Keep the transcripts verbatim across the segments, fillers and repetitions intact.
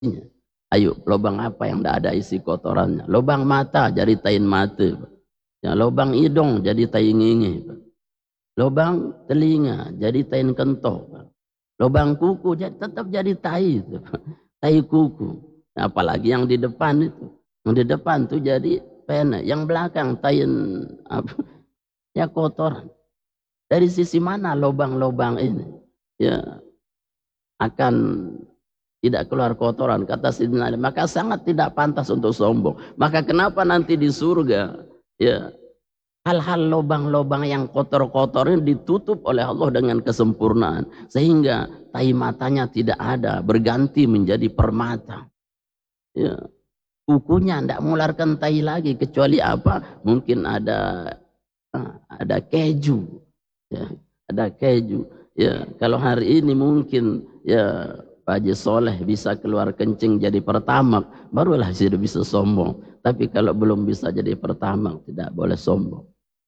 Ayo, lubang apa yang tidak ada isi kotorannya? Lubang mata jadi tain mata. Ya, lubang hidung jadi tain ngingi. Lubang telinga jadi tain kentok. Lubang kuku jadi, tetap jadi tai. Tai kuku. Apalagi yang di depan itu. Yang di depan itu jadi pena. Yang belakang tain apa? Ya kotoran. Dari sisi mana lubang-lubang ini? Ya akan tidak keluar kotoran, kata Sidina Ali, maka sangat tidak pantas untuk sombong. Maka kenapa nanti di surga ya hal-hal lubang-lubang yang kotor-kotor ini ditutup oleh Allah dengan kesempurnaan, sehingga tai matanya tidak ada, berganti menjadi permata. Ya, kukunya tidak mengeluarkan tai lagi, kecuali apa? Mungkin ada ada keju, ya, ada keju. Ya, kalau hari ini mungkin ya Pak Haji Soleh bisa keluar kencing jadi pertamak, barulah sudah bisa sombong. Tapi kalau belum bisa jadi pertamak, tidak boleh sombong.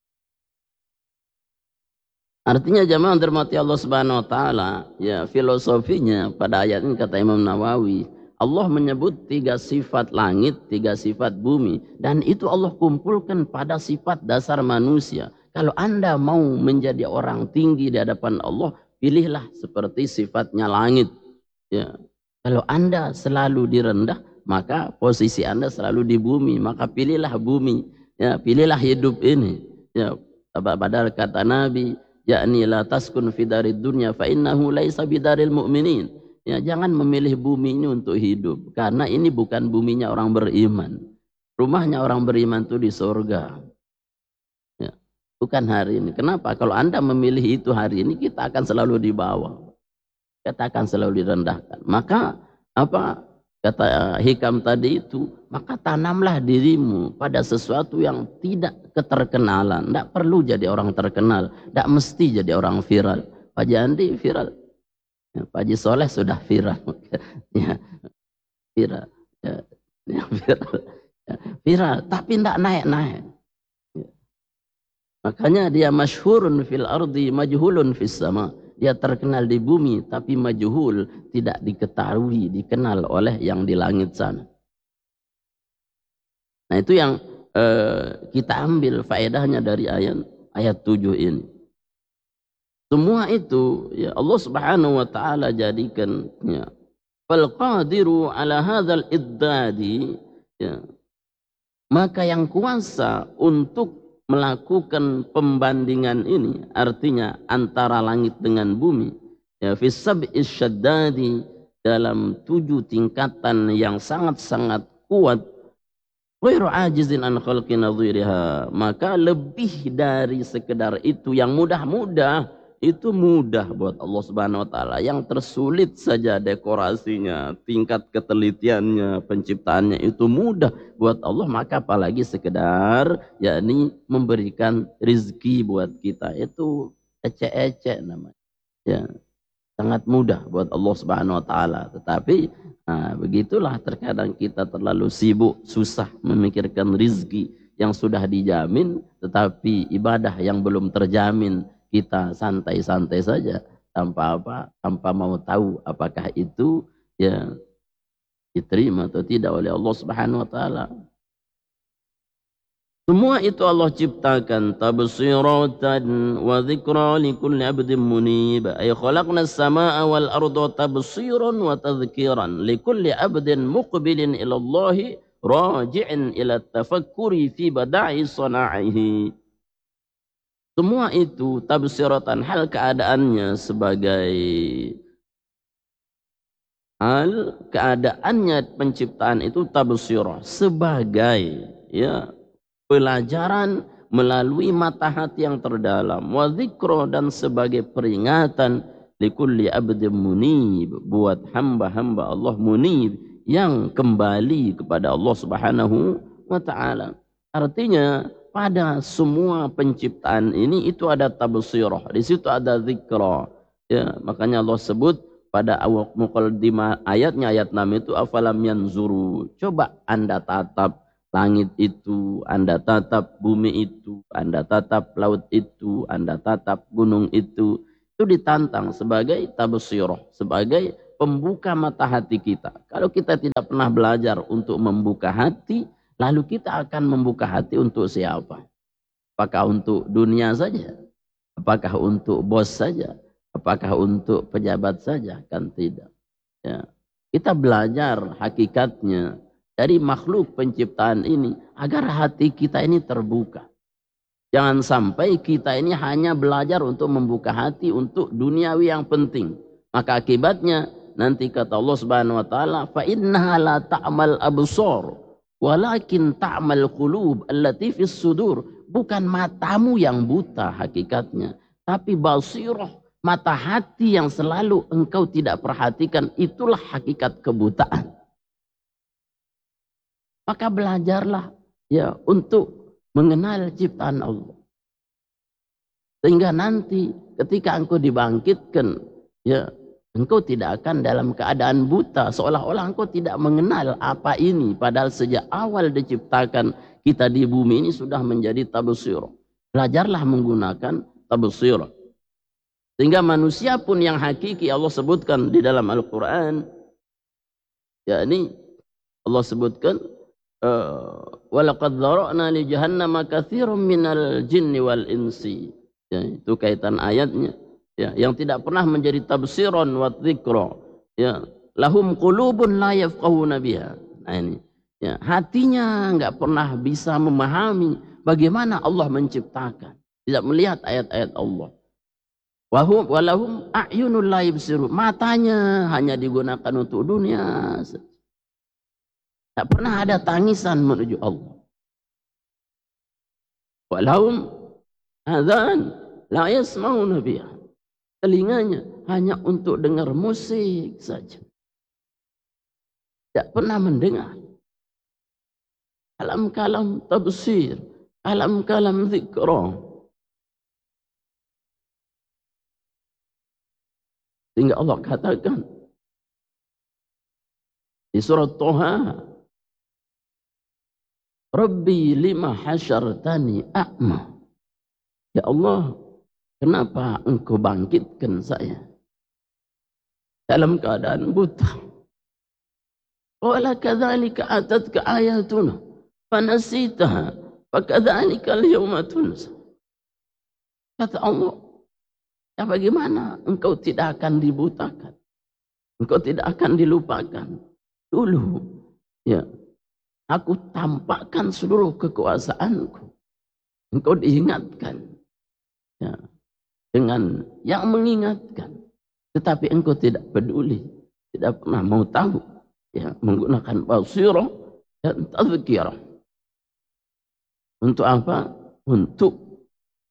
Artinya jamaah dirahmati Allah Subhanahu wa taala, ya filosofinya pada ayat ini kata Imam Nawawi, Allah menyebut tiga sifat langit, tiga sifat bumi, dan itu Allah kumpulkan pada sifat dasar manusia. Kalau Anda mau menjadi orang tinggi di hadapan Allah, pilihlah seperti sifatnya langit. Ya. Kalau Anda selalu direndah, maka posisi Anda selalu di bumi, maka pilihlah bumi. Ya, pilihlah hidup ini. Ya, padahal kata Nabi, yakni la taskun fi darid dunya fa innahu laisa bidaril mu'minin. Ya, jangan memilih bumi ini untuk hidup, karena ini bukan buminya orang beriman. Rumahnya orang beriman itu di surga. Ya, bukan hari ini. Kenapa? Kalau Anda memilih itu hari ini, kita akan selalu di bawah. Kita akan selalu direndahkan. Maka apa kata hikam tadi itu, maka tanamlah dirimu pada sesuatu yang tidak keterkenalan. Tidak perlu jadi orang terkenal, tidak mesti jadi orang viral. Pak Haji Andi viral, ya, Pak Haji Soleh sudah viral, ya, viral, ya, ya, viral, ya, viral, tapi tidak naik-naik. Ya. Makanya dia masyhurun fil ardi majhulun fis sama. Dia terkenal di bumi, tapi majhul, tidak diketahui, dikenal oleh yang di langit sana. Nah itu yang eh, kita ambil faedahnya dari ayat ayat tujuh ini. Semua itu ya Allah Subhanahu wa taala jadikan ya. Fal qadiru ala hadzal iddadi ya. Maka yang kuasa untuk melakukan pembandingan ini, artinya antara langit dengan bumi, ya fi sab'is syaddadi, dalam tujuh tingkatan yang sangat-sangat kuat, ghairu ajizin an khalqi nadhiriha, maka lebih dari sekedar itu yang mudah-mudah, itu mudah buat Allah Subhanahu wa taala. Yang tersulit saja dekorasinya, tingkat ketelitiannya, penciptaannya itu mudah buat Allah, maka apalagi sekedar yakni memberikan rizki buat kita, itu ecek-ecek namanya. Ya, sangat mudah buat Allah Subhanahu wa taala. Tetapi nah, begitulah terkadang kita terlalu sibuk, susah memikirkan rizki yang sudah dijamin, tetapi ibadah yang belum terjamin kita santai-santai saja tanpa apa, tanpa mau tahu apakah itu ya diterima atau tidak oleh Allah Subhanahu wa taala. Semua itu Allah ciptakan tabsiratan wa dzikra likulli 'abdin munib. Ay khalaqna as-samaa'a wal arda tabsiran wa tadhkiran likulli 'abdin muqbilin ila Allah raji'in ila tafakkuri fi bada'i sana'ihi. Semua itu tabsiratan, hal keadaannya sebagai hal keadaannya penciptaan itu tabsirah, sebagai ya pelajaran melalui mata hati yang terdalam, wa dzikra, dan sebagai peringatan likulli abdin munib, buat hamba-hamba Allah munib yang kembali kepada Allah Subhanahu wa taala. Artinya pada semua penciptaan ini itu ada tabsirah, di situ ada dzikra. Ya, makanya Allah sebut pada awal muqaddimah ayatnya, ayat enam itu, afalam yanzuru, coba Anda tatap langit itu, Anda tatap bumi itu, Anda tatap laut itu, Anda tatap gunung itu. Itu ditantang sebagai tabsirah, sebagai pembuka mata hati kita. Kalau kita tidak pernah belajar untuk membuka hati, lalu kita akan membuka hati untuk siapa? Apakah untuk dunia saja? Apakah untuk bos saja? Apakah untuk pejabat saja? Kan tidak. Ya. Kita belajar hakikatnya dari makhluk penciptaan ini agar hati kita ini terbuka. Jangan sampai kita ini hanya belajar untuk membuka hati untuk duniawi yang penting. Maka akibatnya nanti kata Allah Subhanahu wa taala, fa innaha la ta'mal absar walakin ta'mal qulub allati fis sudur. Bukan matamu yang buta hakikatnya, tapi basirah, mata hati yang selalu engkau tidak perhatikan, itulah hakikat kebutaan. Maka belajarlah ya untuk mengenal ciptaan Allah. Sehingga nanti ketika engkau dibangkitkan, ya engkau tidak akan dalam keadaan buta, seolah-olah engkau tidak mengenal apa ini, padahal sejak awal diciptakan kita di bumi ini sudah menjadi tabsir. Belajarlah menggunakan tabsir. Sehingga manusia pun yang hakiki Allah sebutkan di dalam Al-Quran, yakni Allah sebutkan, walaqad dzara'na li jahannama katsiran minal jinni wal insi. Ya, itu kaitan ayatnya. Ya, yang tidak pernah menjadi tabsiran wa dzikra. Ya, lahum qulubun la yafqahuna biha. Nah ini. Ya, hatinya enggak pernah bisa memahami bagaimana Allah menciptakan. Tidak melihat ayat-ayat Allah. Wahum walahum a'yunul la yubsiru. Matanya hanya digunakan untuk dunia. Tak pernah ada tangisan menuju Allah. Walahum adzan la yasma'una biha. Telinganya hanya untuk dengar musik saja. Tidak pernah mendengar. Kalam-kalam tabsir, kalam-kalam zikra. Sehingga Allah katakan di surat Toha, Rabbi lima hasyartani a'ma. Ya Allah, kenapa engkau bangkitkan saya dalam keadaan buta? Qala kadzalika atatka ayatuna fanasitaha fakadzalika al-yawma tunsa. Kata Allah, ya bagaimana engkau tidak akan dibutakan? Engkau tidak akan dilupakan. Dulu, ya, aku tampakkan seluruh kekuasaanku. Engkau diingatkan, ya, dengan yang mengingatkan. Tetapi engkau tidak peduli, tidak pernah mau tahu. Ya, menggunakan basirah dan tazkirah. Untuk apa? Untuk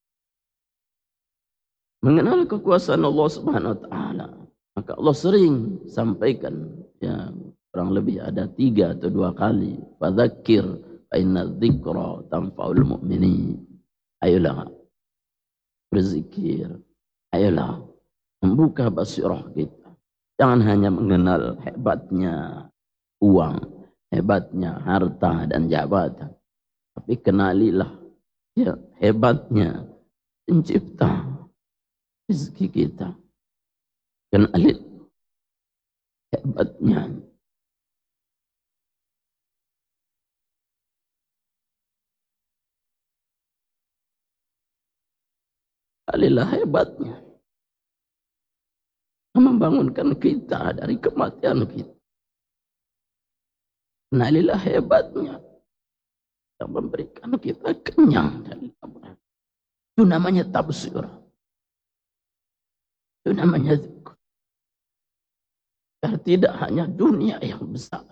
mengenal kekuasaan Allah Subhanahu wa taala. Maka Allah sering sampaikan, ya, kurang lebih ada tiga atau dua kali, fadzakir fa inna dzikra tanfa'ul mu'minin. Ayolah berzikir, ayolah membuka basirah kita. Jangan hanya mengenal hebatnya uang, hebatnya harta dan jabatan, tapi kenalilah, ya, hebatnya pencipta rezeki kita. Kenali hebatnya kenalilah hebatnya membangunkan kita dari kematian kita. Kenalilah hebatnya yang memberikan kita kenyang dari lapar. Itu namanya tabsir. Itu namanya zikr. Karena tidak hanya dunia yang besar.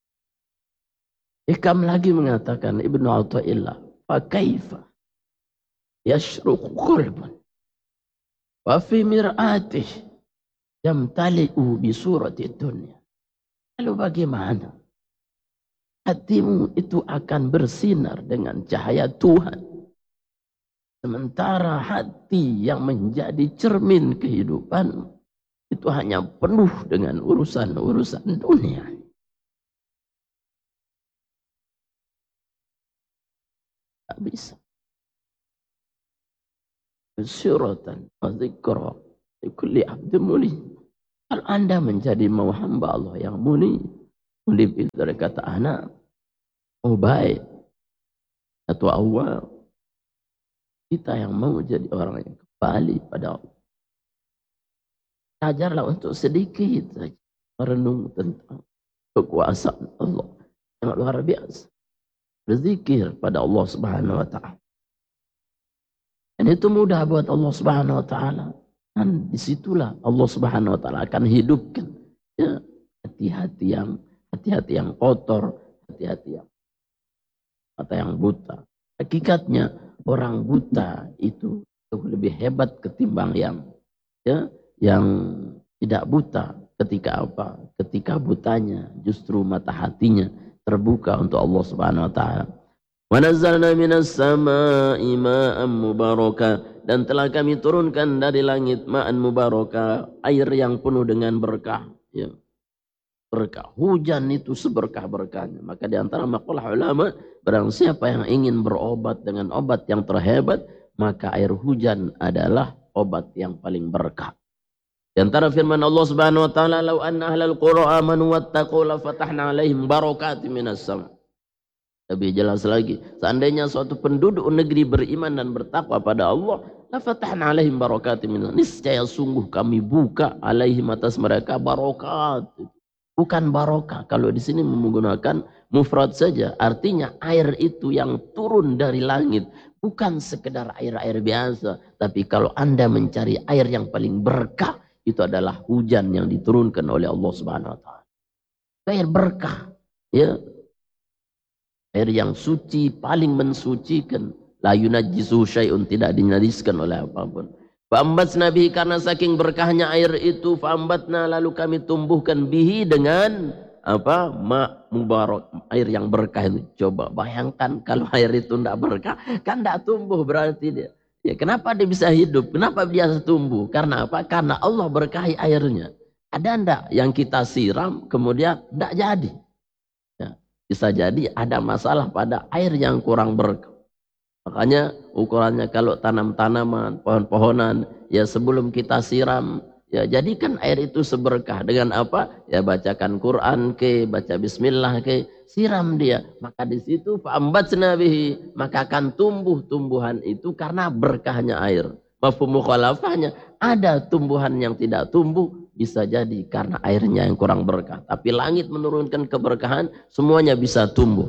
Hikam lagi mengatakan Ibnu Athaillah, fa kaifa yashruqu qalban wa fi mir'atihi yamtali'u bi surati dunya. Lalu bagaimana hatimu itu akan bersinar dengan cahaya Tuhan, sementara hati yang menjadi cermin kehidupan itu hanya penuh dengan urusan-urusan dunia. Tak bisa. Syuratan wa dzikra likulli abdin mulim. Kalau Anda menjadi mau hamba Allah yang muni, munib itu dari kata anak, oh baik, atau awal, kita yang mau jadi orang yang kembali pada Allah. Ajarlah untuk sedikit saja merenung tentang kekuasaan Allah yang luar biasa. Berzikir pada Allah Subhanahu wa taala. Dan itu mudah buat Allah Subhanahu wa taala. Dan disitulah Allah Subhanahu wa taala akan hidupkan ya, hati-hati yang hati-hati yang kotor, hati-hati yang mata yang buta. Hakikatnya orang buta itu lebih hebat ketimbang yang ya yang tidak buta. Ketika apa? Ketika butanya justru mata hatinya terbuka untuk Allah Subhanahu wa taala. Wa nazzalna minas samaa'i ma'an mubaraka, dan telah kami turunkan dari langit ma'an mubaraka, air yang penuh dengan berkah, ya. Berkah. Hujan itu seberkah-berkahnya. Maka di antara maqalah ulama, barang siapa yang ingin berobat dengan obat yang terhebat, maka air hujan adalah obat yang paling berkah. Di antara firman Allah Subhanahu wa taala, "Lau anna ahlal qura amanu wattaqu la fatahna 'alaihim barakatin minas sama'." Lebih jelas lagi, seandainya suatu penduduk negeri beriman dan bertakwa pada Allah, la fatahna 'alaihim barakatin minas, niscaya sungguh kami buka 'alaihim atas mereka barokat. Bukan barokah. Kalau di sini menggunakan mufrad saja, artinya air itu yang turun dari langit bukan sekedar air-air biasa, tapi kalau Anda mencari air yang paling berkah, itu adalah hujan yang diturunkan oleh Allah Subhanahu wa taala. Air berkah, ya. Air yang suci, paling mensucikan. La yunajjisu syai'un, tidak dinajiskan oleh apapun. Fa'ambatna bihi, karena saking berkahnya air itu, fa'ambatna, lalu kami tumbuhkan bihi dengan apa? Ma mubarak, air yang berkah itu. Coba bayangkan kalau air itu tidak berkah, kan tidak tumbuh berarti dia. Ya, kenapa dia bisa hidup? Kenapa dia tumbuh? Karena apa? Karena Allah berkahi airnya. Ada ndak yang kita siram kemudian tidak jadi? Ya, bisa jadi ada masalah pada air yang kurang berkah. Makanya ukurannya kalau tanam-tanaman, pohon-pohonan, ya sebelum kita siram, ya jadikan air itu seberkah. Dengan apa? Ya bacakan Quran ke, baca Bismillah ke, siram dia. Maka di situ fa'ambatsna bihi, maka akan tumbuh tumbuhan itu karena berkahnya air. Mafhum mukhalafahnya, ada tumbuhan yang tidak tumbuh, bisa jadi karena airnya yang kurang berkah. Tapi langit menurunkan keberkahan, semuanya bisa tumbuh.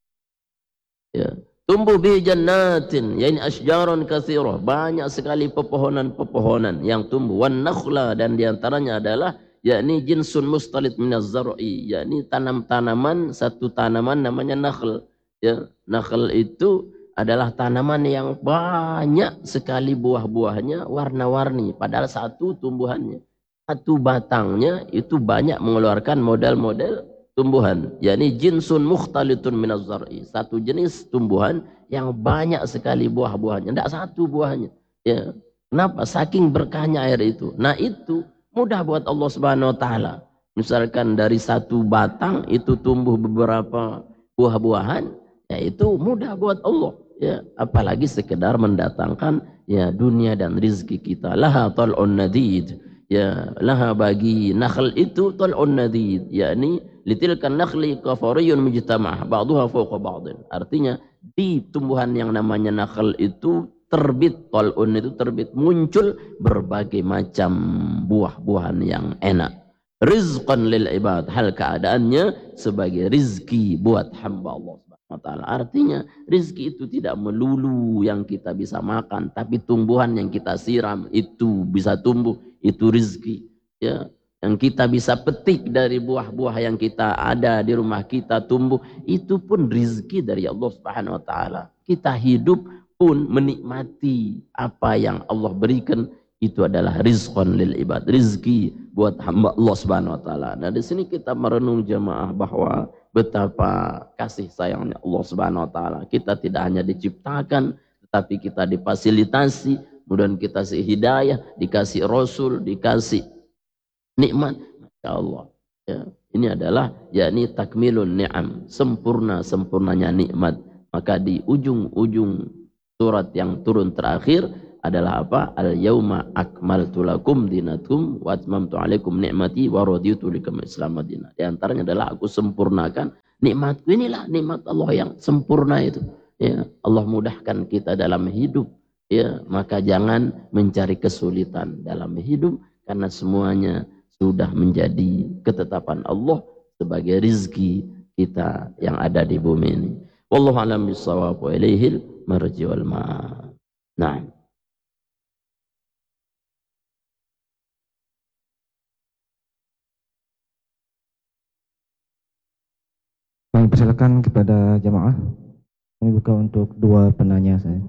Ya. Tumbuh bi jannatin, yakni asjaron katsirah, banyak sekali pepohonan-pepohonan yang tumbuh. Wan nakhla, dan diantaranya adalah yakni jinsun mustalit minaz zar'i, yakni tanam-tanaman, satu tanaman namanya nakhl. Ya, nakhl itu adalah tanaman yang banyak sekali buah-buahnya warna-warni, padahal satu tumbuhannya, satu batangnya itu banyak mengeluarkan model-model tumbuhan, yakni jinsun mukhtalitun minaz zar'i, satu jenis tumbuhan yang banyak sekali buah-buahnya, tidak satu buahnya. Ya, kenapa? Saking berkahnya air itu. Nah, itu mudah buat Allah Subhanahu wa taala. Misalkan dari satu batang itu tumbuh beberapa buah-buahan, ya itu mudah buat Allah. Ya, apalagi sekedar mendatangkan ya dunia dan rizki kita. Laha tal'un nadid. Ya, laha bagi nakhl itu tal'un nadid, yakni litilkan nakhli kafariyun mujtama'ah ba'duha fawqa ba'din. Artinya di tumbuhan yang namanya nakhl itu terbit, tal'un itu terbit, muncul berbagai macam buah-buahan yang enak. Rizqan lil ibad, hal keadaannya sebagai rizki buat hamba Allah Subhanahu wa taala. Artinya rizki itu tidak melulu yang kita bisa makan, tapi tumbuhan yang kita siram itu bisa tumbuh, itu rizki. Ya, yang kita bisa petik dari buah-buah yang kita ada di rumah kita tumbuh, itu pun rizki dari Allah Subhanahu wa taala. Kita hidup pun menikmati apa yang Allah berikan, itu adalah rizqan lil ibad, rizki buat hamba Allah Subhanahu wa taala. Nah, di sini kita merenung jemaah bahwa betapa kasih sayangnya Allah Subhanahu wa taala. Kita tidak hanya diciptakan, tetapi kita difasilitasi, kemudian kita dikasih hidayah, dikasih rasul, dikasih nikmat. Masya Allah. Ya, ini adalah yakni takmilun ni'am, sempurna-sempurnanya nikmat. Maka di ujung-ujung surat yang turun terakhir, adalah apa? Al-yauma akmaltu lakum dinakum wa atmamtu alaikum ni'mati wa raditu lakum Islam madinah. Di antaranya adalah aku sempurnakan nikmatku. Inilah nikmat Allah yang sempurna itu. Ya, Allah mudahkan kita dalam hidup. Ya, maka jangan mencari kesulitan dalam hidup karena semuanya sudah menjadi ketetapan Allah sebagai rizki kita yang ada di bumi ini. Wallahu a'lam bishawab wa ilaihil marji wal ma'ab. Nah. Kami persilakan kepada jamaah. Kami buka untuk dua penanya saya.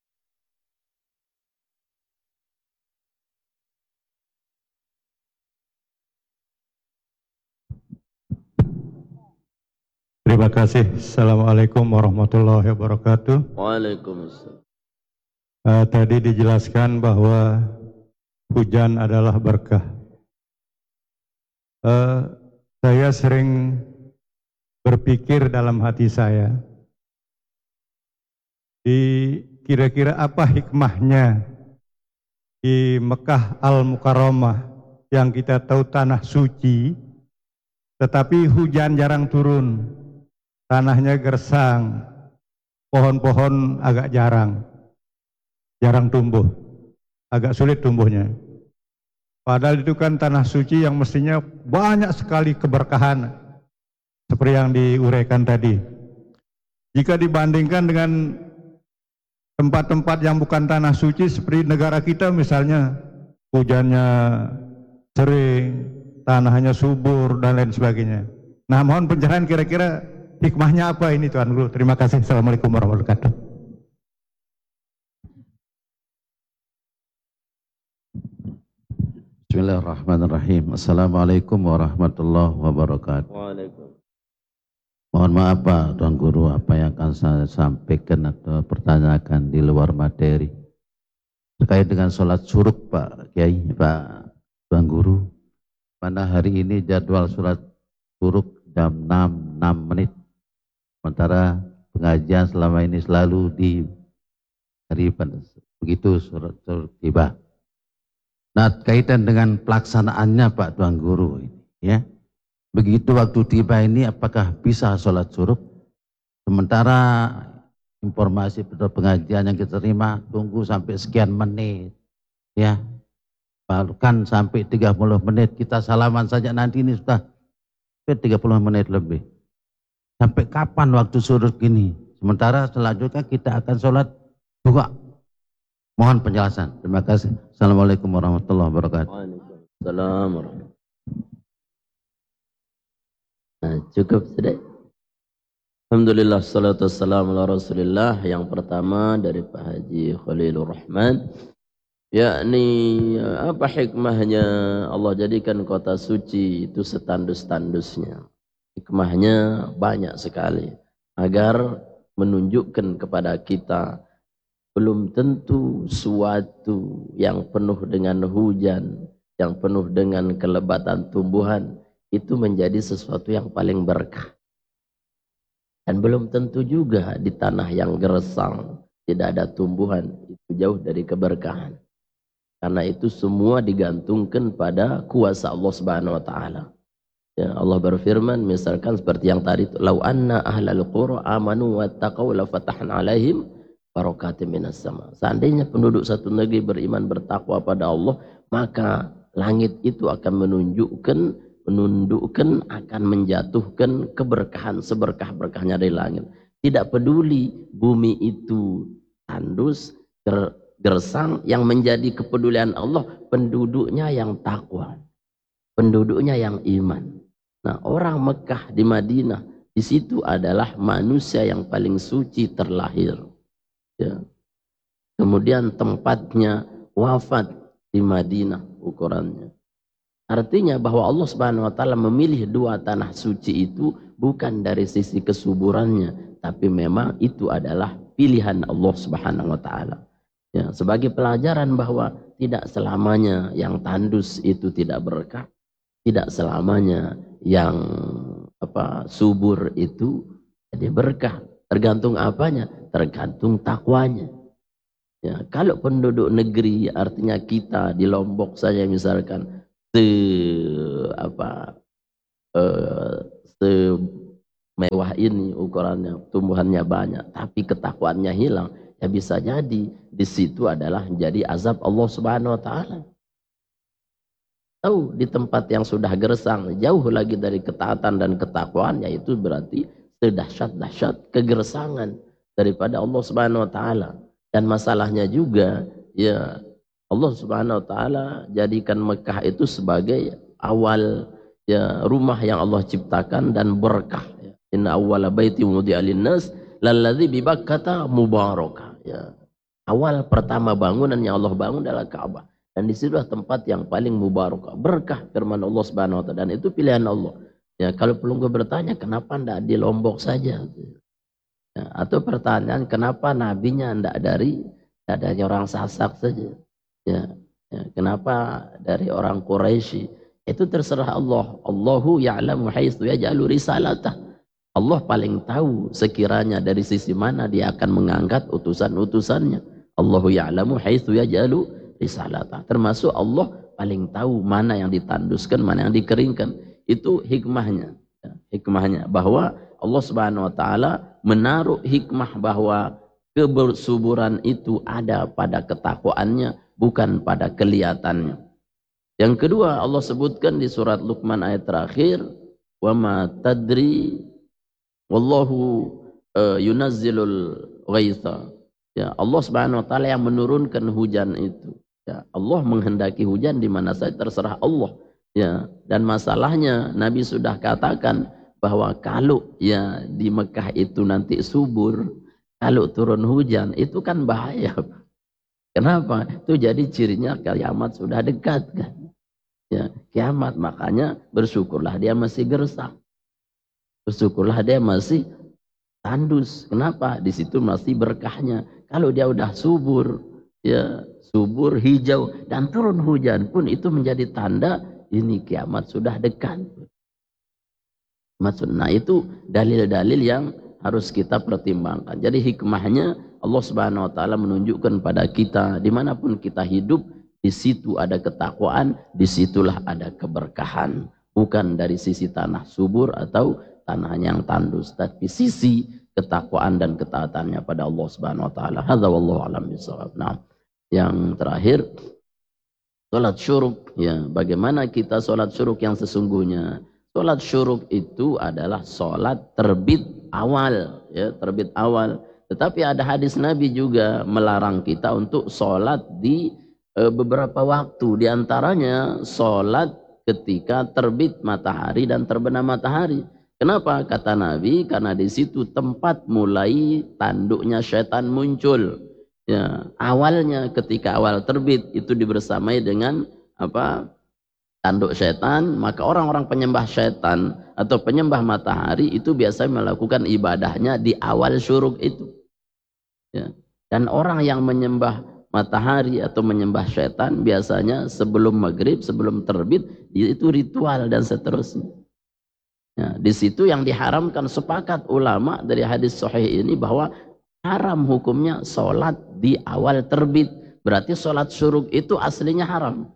Terima kasih. Assalamualaikum warahmatullahi wabarakatuh. Waalaikumsalam. Uh, tadi dijelaskan bahwa hujan adalah berkah. Uh, saya sering berpikir dalam hati saya, di kira-kira apa hikmahnya di Mekah Al-Mukarramah yang kita tahu tanah suci, tetapi hujan jarang turun, tanahnya gersang, pohon-pohon agak jarang, jarang tumbuh, agak sulit tumbuhnya. Padahal itu kan tanah suci yang mestinya banyak sekali keberkahan, seperti yang diuraikan tadi. Jika dibandingkan dengan tempat-tempat yang bukan tanah suci seperti negara kita misalnya, hujannya sering, tanahnya subur dan lain sebagainya. Nah, mohon pencerahan kira-kira hikmahnya apa ini Tuan Guru. Terima kasih. Assalamualaikum warahmatullahi wabarakatuh. Bismillahirrahmanirrahim. Assalamualaikum warahmatullahi wabarakatuh. Waalaikumsalam. Mohon maaf Pak Tuan Guru, apa yang akan saya sampaikan atau pertanyakan di luar materi terkait dengan sholat syuruk Pak Kiai, Pak Tuan Guru. Mana hari ini jadwal sholat syuruk jam enam, enam menit. Sementara pengajian selama ini selalu di hari begitu surat syuruk tiba. Nah, kaitan dengan pelaksanaannya Pak Tuan Guru ini, ya. Begitu waktu tiba ini apakah bisa sholat syuruk? Sementara informasi pengajian yang kita terima tunggu sampai sekian menit, ya. Bahkan sampai tiga puluh menit kita salaman saja nanti ini sudah tiga puluh menit lebih. Sampai kapan waktu syuruk ini? Sementara selanjutnya kita akan sholat juga. Mohon penjelasan. Terima kasih. Assalamualaikum warahmatullahi wabarakatuh. Waalaikumsalam warahmatullahi. Nah, cukup sudah. Alhamdulillah, salatu wassalamu ala rasulillah. Yang pertama dari Pak Haji Khalilur Rahman, yakni apa hikmahnya Allah jadikan kota suci itu setandus-tandusnya. Hikmahnya banyak sekali agar menunjukkan kepada kita belum tentu suatu yang penuh dengan hujan, yang penuh dengan kelebatan tumbuhan itu menjadi sesuatu yang paling berkah. Dan belum tentu juga di tanah yang gersang tidak ada tumbuhan, itu jauh dari keberkahan. Karena itu semua digantungkan pada kuasa Allah Subhanahu wa taala. Ya, Allah berfirman misalkan seperti yang tadi, "Lau anna ahlal qura amanu wattaqau la fatahna 'alaihim barakatim minas sama." Seandainya penduduk satu negeri beriman bertakwa pada Allah, maka langit itu akan menunjukkan menundukkan, akan menjatuhkan keberkahan seberkah-berkahnya dari langit. Tidak peduli bumi itu tandus, gersang, yang menjadi kepedulian Allah penduduknya yang takwa, penduduknya yang iman. Nah, orang Mekah di Madinah di situ adalah manusia yang paling suci terlahir. Ya. Kemudian tempatnya wafat di Madinah ukurannya. Artinya bahwa Allah Subhanahu wa taala memilih dua tanah suci itu bukan dari sisi kesuburannya, tapi memang itu adalah pilihan Allah Subhanahu wa taala. Ya, sebagai pelajaran bahwa tidak selamanya yang tandus itu tidak berkah, tidak selamanya yang apa subur itu jadi berkah. Tergantung apanya? Tergantung takwanya. Ya, kalau penduduk negeri artinya kita di Lombok saja misalkan se apa eh, semewah ini ukurannya, tumbuhannya banyak, tapi ketakwaannya hilang, ya bisa jadi di situ adalah menjadi azab Allah Subhanahu wa taala. Tahu di tempat yang sudah gersang, jauh lagi dari ketaatan dan ketakwaan, yaitu berarti sedahsyat-dahsyat kegersangan daripada Allah Subhanahu wa taala. Dan masalahnya juga, ya Allah Subhanahu wa taala jadikan Mekah itu sebagai awal ya rumah yang Allah ciptakan dan berkah. Ya. Inna awwala baiti wudi'a lin-nas lalladzi bi Bakkata mubarakah. Ya. Awal pertama bangunan yang Allah bangun adalah Ka'bah. Dan disitulah tempat yang paling mubarakah, berkah firman Allah Subhanahu wa taala, dan itu pilihan Allah. Ya, kalau perlu gue bertanya kenapa enggak di Lombok saja? Ya, atau pertanyaan kenapa nabinya enggak dari enggak dari orang Sasak saja? Ya, ya, kenapa dari orang Quraisy? Itu terserah Allah. Allahu ya'lamu haitsu yaj'alu risalatah. Allah paling tahu sekiranya dari sisi mana dia akan mengangkat utusan-utusannya. Allahu ya'lamu haitsu yaj'alu risalatah. Termasuk Allah paling tahu mana yang ditanduskan, mana yang dikeringkan. Itu hikmahnya. Ya, hikmahnya bahwa Allah Subhanahu wa taala menaruh hikmah bahwa kebersuburan itu ada pada ketakwaannya, bukan pada kelihatannya. Yang kedua Allah sebutkan di surat Luqman ayat terakhir, wa ma tadri wallahu uh, yunazzilul ghaitha. Ya, Allah Subhanahu wa taala yang menurunkan hujan itu. Ya, Allah menghendaki hujan di mana saja terserah Allah. Ya, dan masalahnya Nabi sudah katakan bahwa kalau ya di Mekah itu nanti subur, kalau turun hujan itu kan bahaya. Kenapa? Itu jadi cirinya kiamat sudah dekat kan. Ya, kiamat, makanya bersyukurlah dia masih gersang. Bersyukurlah dia masih tandus. Kenapa? Di situ masih berkahnya. Kalau dia udah subur, ya subur, hijau, dan turun hujan pun itu menjadi tanda ini kiamat sudah dekat. Maksud, nah itu dalil-dalil yang harus kita pertimbangkan. Jadi hikmahnya Allah Subhanahu wa taala menunjukkan pada kita dimanapun kita hidup, di situ ada ketakwaan, disitulah ada keberkahan. Bukan dari sisi tanah subur atau tanah yang tandus, tapi sisi ketakwaan dan ketaatannya pada Allah Subhanahu wa taala. Hadza wallahu a'lam bishawab. Nah, yang terakhir salat syuruk, ya, bagaimana kita salat syuruk yang sesungguhnya? Salat syuruk itu adalah salat terbit awal, ya, terbit awal. Tetapi ada hadis Nabi juga melarang kita untuk salat di e, beberapa waktu, di antaranya salat ketika terbit matahari dan terbenam matahari. Kenapa? Kata Nabi, karena di situ tempat mulai tanduknya syaitan muncul. Ya, awalnya ketika awal terbit itu dibersamai dengan apa? Tanduk syaitan, maka orang-orang penyembah syaitan atau penyembah matahari itu biasanya melakukan ibadahnya di awal syuruk itu. Ya. Dan orang yang menyembah matahari atau menyembah syaitan biasanya sebelum maghrib, sebelum terbit, itu ritual dan seterusnya. Ya, di situ yang diharamkan, sepakat ulama dari hadis sahih ini bahwa haram hukumnya sholat di awal terbit. Berarti sholat syuruk itu aslinya haram.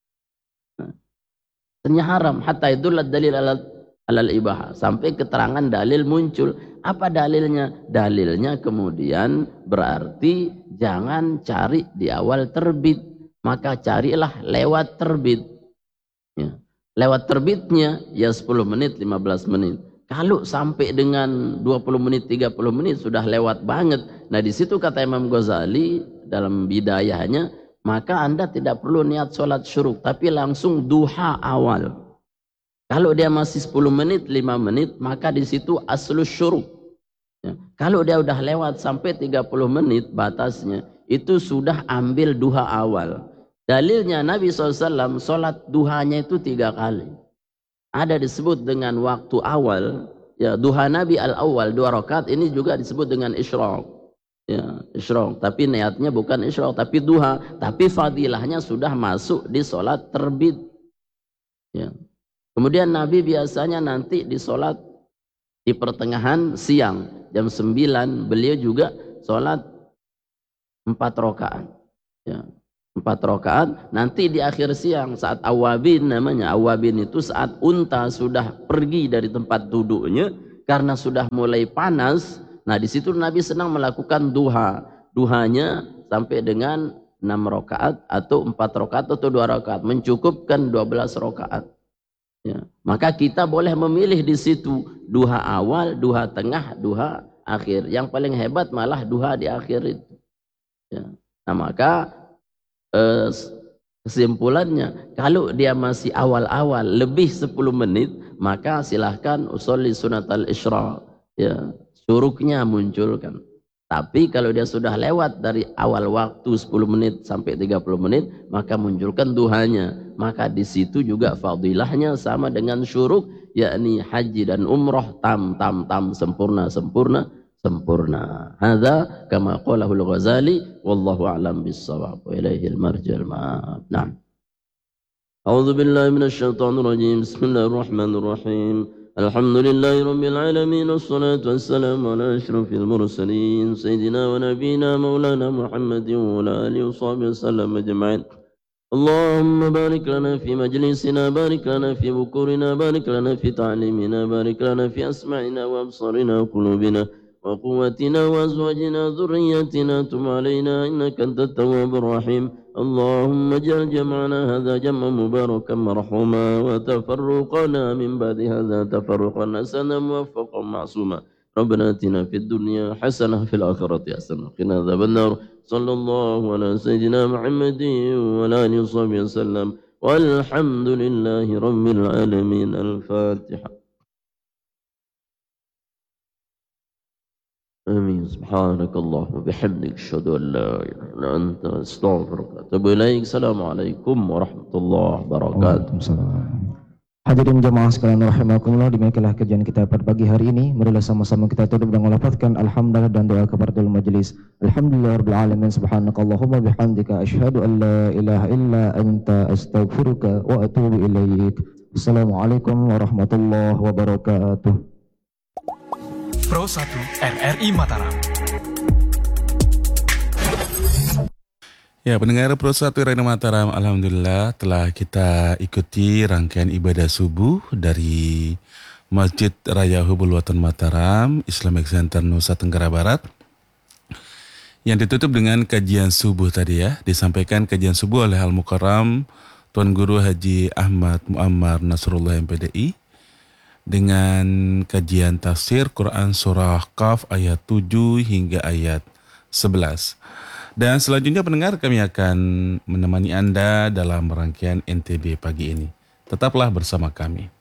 Nah, aslinya haram. Hatta idulad dalil alal, alal ibaha. Sampai keterangan dalil muncul. Apa dalilnya? Dalilnya kemudian berarti jangan cari di awal terbit. Maka carilah lewat terbit. Ya. Lewat terbitnya ya sepuluh menit, lima belas menit. Kalau sampai dengan dua puluh menit, tiga puluh menit sudah lewat banget. Nah di situ kata Imam Ghazali dalam bidayahnya, maka Anda tidak perlu niat sholat syuruk, tapi langsung duha awal. Kalau dia masih sepuluh menit, lima menit, maka di situ aslus syuruk. Ya. Kalau dia udah lewat sampai tiga puluh menit batasnya, itu sudah ambil duha awal. Dalilnya Nabi shallallahu alaihi wasallam sholat duhanya itu tiga kali. Ada disebut dengan waktu awal, ya, duha Nabi al-awwal dua rakaat, ini juga disebut dengan isyraq. Ya, isyraq, tapi niatnya bukan isyraq tapi duha, tapi fadilahnya sudah masuk di sholat terbit. Ya. Kemudian Nabi biasanya nanti di sholat di pertengahan siang jam sembilan beliau juga sholat empat rakaat. Ya, empat rakaat. Nanti di akhir siang saat awabin namanya. Awabin itu saat unta sudah pergi dari tempat duduknya karena sudah mulai panas. Nah di situ Nabi senang melakukan duha. Duhanya sampai dengan enam rakaat atau empat rakaat atau dua rakaat, mencukupkan dua belas rakaat. Ya, maka kita boleh memilih di situ duha awal, duha tengah, duha akhir. Yang paling hebat malah duha di akhir itu. Ya. Nah maka eh, kesimpulannya, kalau dia masih awal-awal lebih sepuluh menit, maka silahkan usolli sunat al-isyraq. Ya, syuruknya munculkan. Tapi kalau dia sudah lewat dari awal waktu sepuluh menit sampai tiga puluh menit, maka munculkan duhanya. Maka di situ juga fadilahnya sama dengan syuruk, yakni haji dan umrah tam tam tam sempurna sempurna sempurna. Hadza kama qalahu al-Ghazali wallahu a'lam bis-shawab wa ilaihi al-marji'ul ma'ab. Naam. A'udzu billahi minasyaitonir rajim. Bismillahirrahmanirrahmanir rahim. Alhamdulillahi rabbil alamin wassalatu wassalamu ala asyrafil mursalin sayyidina wa nabiyina maulana Muhammadin wa ala alihi washabihi wasallam ajma'in. Allahumma barik lana fi majlisina, barik lana fi bukurina, barik lana fi ta'limina, barik lana fi asma'ina wa absarina wa qulubina wa quwwatina wa azwajina dhurriyyatina tub alaina innaka antat tawwabur rahim. Allahumma ja'al jam'ana hadha jam'an mubarakan marhuma wa tafarruqana min ba'di hadha tafarruqan hasanan muwaffaqan ma'suma. Rabbana atina fid dunya hasanah fil akhirati hasanah qina adzaban nar. Sallallahu ala sayyidina Muhammadin wa ala alihi wasallam. Walhamdulillahi rabbil alamin. Al-Fatihah. آمين. سبحانك اللهم وبحمدك أشهد أن لا إله إلا أنت أستغفرك وأتوب إليك. السلام عليكم ورحمة الله وبركاته. Hadirin jemaah sekalian rahimakumullah, demikianlah kajian kita pada pagi hari ini. Marilah sama-sama kita tutup dengan melafazkan alhamdulillah dan doa kafaratul majelis. Alhamdulillahirabbil alamin, subhanakallahumma bihamdika asyhadu an la ilaha illa anta astaghfiruka wa atubu ilaik. Assalamualaikum warahmatullahi wabarakatuh. Pro satu R R I Mataram. Ya, pendengar Pro satu R R I Mataram, alhamdulillah telah kita ikuti rangkaian ibadah subuh dari Masjid Raya Hubul Watan Mataram Islamic Center Nusa Tenggara Barat, yang ditutup dengan kajian subuh tadi ya. Disampaikan kajian subuh oleh Al Mukarram Tuan Guru Haji Ahmad Muammar Nasrullah M P D I dengan kajian tafsir Quran Surah Qaf ayat tujuh hingga ayat sebelas. Dan selanjutnya pendengar, kami akan menemani Anda dalam rangkaian N T B pagi ini. Tetaplah bersama kami.